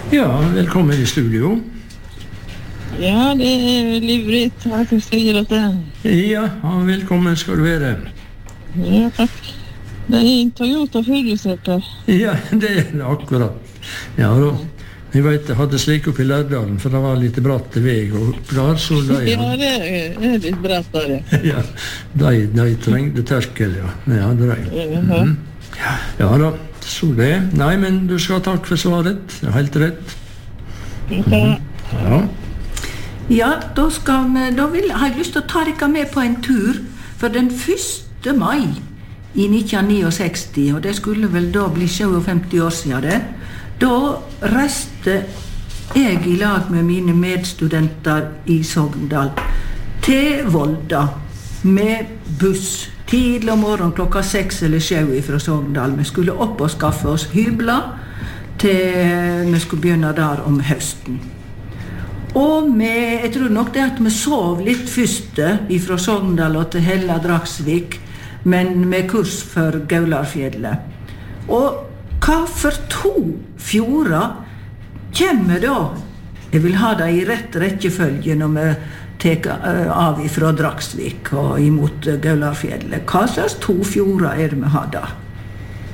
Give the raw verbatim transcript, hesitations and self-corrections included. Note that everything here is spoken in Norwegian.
Ja, velkommen i studio. Ja, det är livrigt att du säger att det. Ja, ja, velkommen skal du være. Ja, tack. Det är en Toyota fyrhjulstrekker. Ja, det er det akkurat. Ja, da. Jeg vet, jeg hadde slik opp i Lærdalen, for det var litt bratt vei og der, så de... Ja, det är, det är litt bratt där det. Ja, de, de trengte terkel, ja. Det hadde de. Mhm. Ja da, så det. Nei, men du skal ha takk for svaret. Det er helt rett. Ja. Ja. Ja, da, skal vi, da vil, har jeg lyst til å ta dere med på en tur, for den første mai i nitten sekstini, og det skulle vel da bli femtifem år siden det, da reiste jeg i lag med mine medstudenter i Sogndal til Volda med buss tidlig om morgenen klokka seks eller sju fra Sogndal. Vi skulle opp og skaffe oss hybler til vi skulle begynne der om høsten. Og vi, jeg tror nok det at vi sov litt først fra Sogndal og til Hella Dragsvik, men med kurs for Gaularfjellet. Og hva for to fjorder kommer da? Jeg vil ha det i rett rekkefølge når vi tar av fra Dragsvik og imot Gaularfjellet. Hva slags to fjorder er det vi har da?